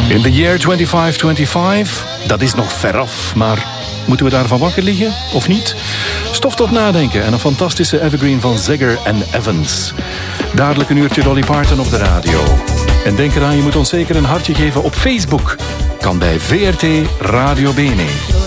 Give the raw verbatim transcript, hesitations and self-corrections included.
In the year twenty-five twenty-five, dat is nog veraf, maar moeten we daarvan wakker liggen of niet? Stof tot nadenken en een fantastische evergreen van Zegger en Evans. Dadelijk een uurtje Dolly Parton op de radio. En denk eraan, je moet ons zeker een hartje geven op Facebook. Kan bij V R T Radio Bene.